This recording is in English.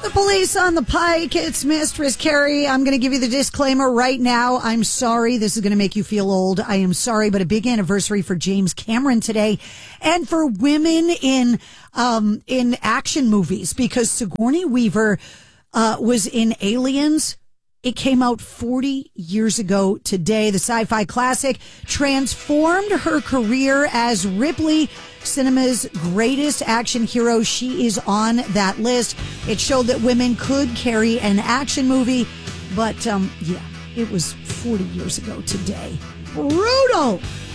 The Police on the Pike. It's Mistress Carrie. I'm going to give you the disclaimer right now. I'm sorry. This is going to make you feel old. I am sorry, but a big anniversary for James Cameron today, and for women in action movies, because Sigourney Weaver was in Aliens. It came out 40 years ago today. The sci-fi classic transformed her career as Ripley, cinema's greatest action hero. She is on that list. It showed that women could carry an action movie, but it was 40 years ago today. Brutal.